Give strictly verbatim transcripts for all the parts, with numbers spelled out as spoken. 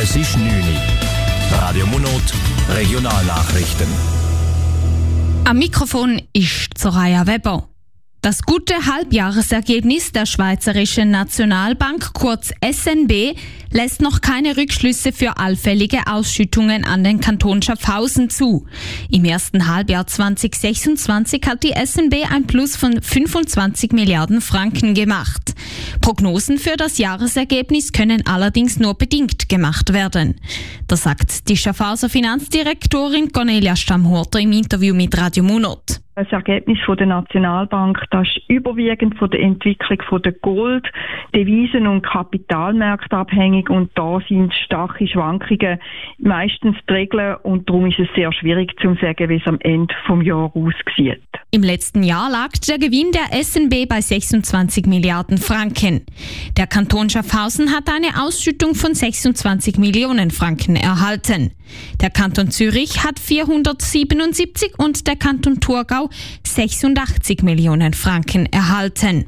Es ist neun Uhr. Radio Monot, Regionalnachrichten. Am Mikrofon ist Soraya Weber. Das gute Halbjahresergebnis der Schweizerischen Nationalbank, kurz S N B, lässt noch keine Rückschlüsse für allfällige Ausschüttungen an den Kanton Schaffhausen zu. Im ersten Halbjahr zwanzig sechsundzwanzig hat die S N B ein Plus von fünfundzwanzig Milliarden Franken gemacht. Prognosen für das Jahresergebnis können allerdings nur bedingt gemacht werden. Das sagt die Schaffhauser Finanzdirektorin Cornelia Stammhorter im Interview mit Radio Monot. Das Ergebnis von der Nationalbank, das ist überwiegend von der Entwicklung von der Gold-, Devisen- und Kapitalmärkte abhängig und da sind starke Schwankungen meistens die Regeln und darum ist es sehr schwierig zu sagen, wie es am Ende des Jahres aussieht. Im letzten Jahr lag der Gewinn der S N B bei sechsundzwanzig Milliarden Franken. Der Kanton Schaffhausen hat eine Ausschüttung von sechsundzwanzig Millionen Franken erhalten. Der Kanton Zürich hat vierhundertsiebenundsiebzig und der Kanton Thurgau sechsundachtzig Millionen Franken erhalten.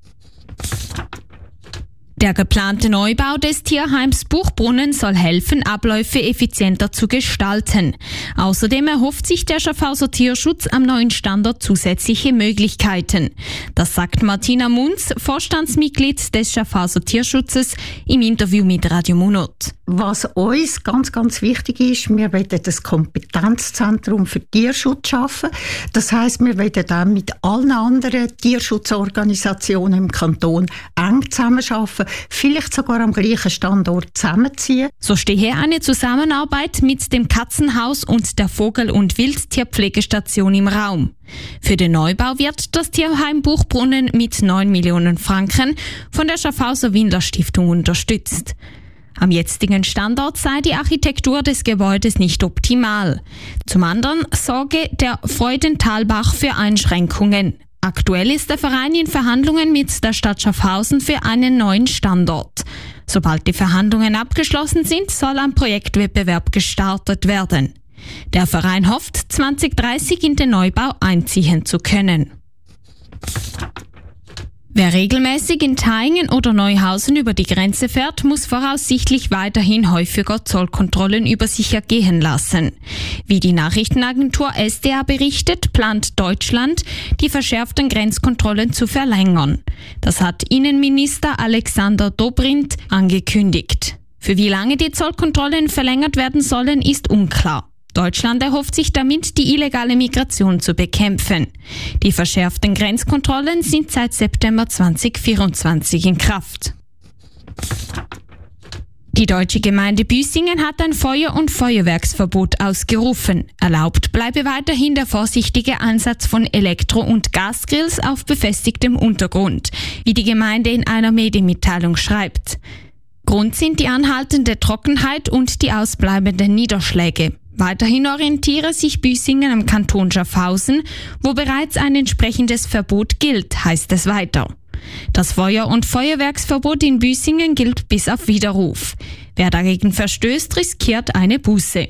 Der geplante Neubau des Tierheims Buchbrunnen soll helfen, Abläufe effizienter zu gestalten. Außerdem erhofft sich der Schaffhauser Tierschutz am neuen Standort zusätzliche Möglichkeiten. Das sagt Martina Munz, Vorstandsmitglied des Schaffhauser Tierschutzes, im Interview mit Radio Monot. Was uns ganz, ganz wichtig ist, wir wollen das Kompetenzzentrum für Tierschutz schaffen. Das heisst, wir wollen dann mit allen anderen Tierschutzorganisationen im Kanton eng zusammenarbeiten, vielleicht sogar am gleichen Standort zusammenziehen. So stehe eine Zusammenarbeit mit dem Katzenhaus und der Vogel- und Wildtierpflegestation im Raum. Für den Neubau wird das Tierheim Buchbrunnen mit neun Millionen Franken von der Schaffhauser Windler Stiftung unterstützt. Am jetzigen Standort sei die Architektur des Gebäudes nicht optimal. Zum anderen sorge der Freudentalbach für Einschränkungen. Aktuell ist der Verein in Verhandlungen mit der Stadt Schaffhausen für einen neuen Standort. Sobald die Verhandlungen abgeschlossen sind, soll ein Projektwettbewerb gestartet werden. Der Verein hofft, zwanzig dreißig in den Neubau einziehen zu können. Wer regelmäßig in Thaingen oder Neuhausen über die Grenze fährt, muss voraussichtlich weiterhin häufiger Zollkontrollen über sich ergehen lassen. Wie die Nachrichtenagentur S D A berichtet, plant Deutschland, die verschärften Grenzkontrollen zu verlängern. Das hat Innenminister Alexander Dobrindt angekündigt. Für wie lange die Zollkontrollen verlängert werden sollen, ist unklar. Deutschland erhofft sich damit, die illegale Migration zu bekämpfen. Die verschärften Grenzkontrollen sind seit September zwanzig vierundzwanzig in Kraft. Die deutsche Gemeinde Büssingen hat ein Feuer- und Feuerwerksverbot ausgerufen. Erlaubt bleibe weiterhin der vorsichtige Einsatz von Elektro- und Gasgrills auf befestigtem Untergrund, wie die Gemeinde in einer Medienmitteilung schreibt. Grund sind die anhaltende Trockenheit und die ausbleibenden Niederschläge. Weiterhin orientiere sich Büssingen am Kanton Schaffhausen, wo bereits ein entsprechendes Verbot gilt, heißt es weiter. Das Feuer- und Feuerwerksverbot in Büssingen gilt bis auf Widerruf. Wer dagegen verstößt, riskiert eine Buße.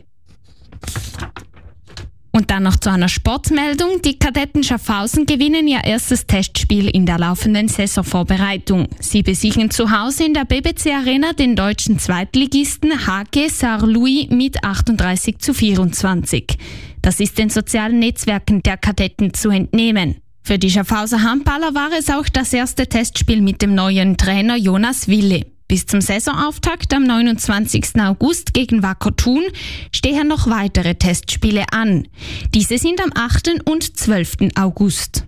Und dann noch zu einer Sportmeldung. Die Kadetten Schaffhausen gewinnen ihr erstes Testspiel in der laufenden Saisonvorbereitung. Sie besiegen zu Hause in der B B C Arena den deutschen Zweitligisten H G Saarlouis mit achtunddreißig zu vierundzwanzig. Das ist den sozialen Netzwerken der Kadetten zu entnehmen. Für die Schaffhauser Handballer war es auch das erste Testspiel mit dem neuen Trainer Jonas Wille. Bis zum Saisonauftakt am neunundzwanzigsten August gegen Wacker Thun stehen noch weitere Testspiele an. Diese sind am achten und zwölften August.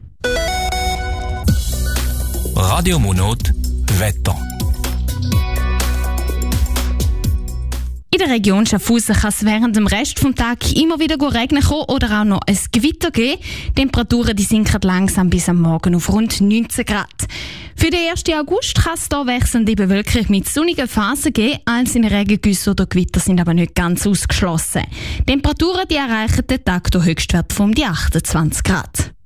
Radio Monot Wetter. In der Region Schaffhausen kann es während dem Rest des Tages immer wieder regnen kommen oder auch noch ein Gewitter geben. Die Temperaturen die sinken langsam bis am Morgen auf rund neunzehn Grad. Für den ersten August kann es hier wechselnde Bewölkung mit sonnigen Phasen geben. Einzelne Regengüsse oder Gewitter sind aber nicht ganz ausgeschlossen. Die Temperaturen die erreichen den Tag durch Höchstwert von die achtundzwanzig Grad.